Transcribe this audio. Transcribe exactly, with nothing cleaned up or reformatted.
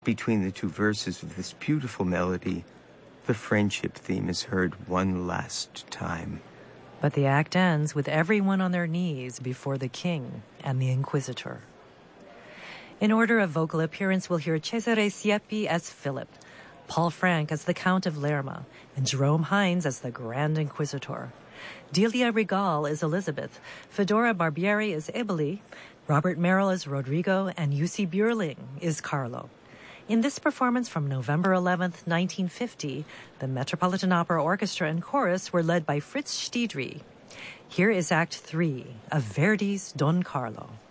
Between the two verses of this beautiful melody, the friendship theme is heard one last time. But the act ends with everyone on their knees before the king and the inquisitor. In order of vocal appearance, we'll hear Cesare Siepi as Philip, Paul Frank as the Count of Lerma, and Jerome Hines as the Grand Inquisitor. Delia Regal is Elizabeth, Fedora Barbieri is Eboli, Robert Merrill is Rodrigo, and U C Björling is Carlo. In this performance from November eleventh, nineteen fifty, the Metropolitan Opera Orchestra and Chorus were led by Fritz Stiedry. Here is Act Three of Verdi's Don Carlo.